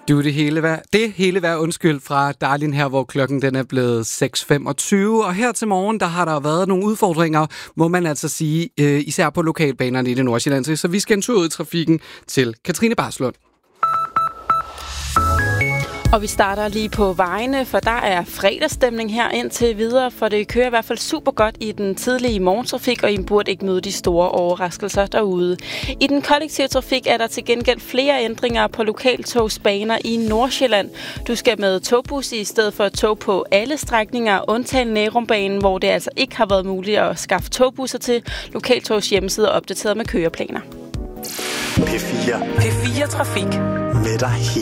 Du er det hele værd undskyld fra Darlin her, hvor klokken den er blevet 6.25. Og her til morgen, der har der været nogle udfordringer, må man altså sige, især på lokalbanerne i det nordsjællandske. Så vi skal en tur ud i trafikken til Katrine Barslund. Og vi starter lige på vejene, for der er fredagsstemning her indtil videre, for det kører i hvert fald super godt i den tidlige morgentrafik, og I burde ikke møde de store overraskelser derude. I den kollektive trafik er der til gengæld flere ændringer på lokaltogsbaner i Nordsjælland. Du skal med togbus i stedet for tog på alle strækninger, undtagen Nærumbanen, hvor det altså ikke har været muligt at skaffe togbusser til. Lokaltogs hjemmeside opdateret med køreplaner. P4 Trafik med dig